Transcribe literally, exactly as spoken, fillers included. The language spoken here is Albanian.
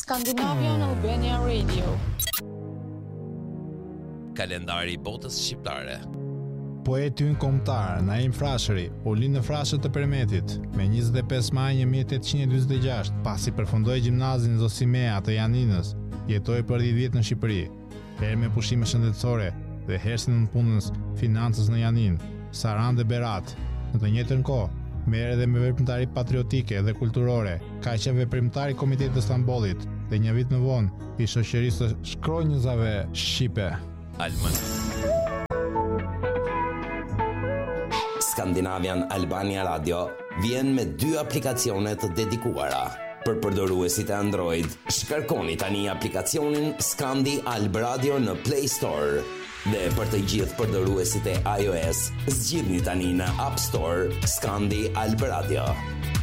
Scandinavian Albania Radio. Kalendari i botës shqiptare. Poeti ynë kombëtar Naim Frashëri u lind në Frashë të Permetit me njëzet e pesë maj një mijë e tetëqind e dyzet e gjashtë, pasi përfundoi gjimnazin Zosimea të Janinës, jetoi për dhjetë vjet në Shqipëri. Herë me pushime shëndetësore dhe hersin në punës financës në Janin, Sarande Berat, në të njëjtën kohë merr edhe me veprimtari patriotike dhe kulturore, ka qenë veprimtar i Komitetit të Stambollit dhe një vit më vonë i shoqërisë së shkronjëzave shqipe. Alman. Scandinavian Albania Radio vjen me dy aplikacione të dedikuara. Për përdoruesit e Android, shkarkoni tani aplikacionin Scandi Alb Radio në Play Store. Dhe për të gjithë përdoruesit e iOS, zgjidhni tani në App Store Scandi Alb Radio.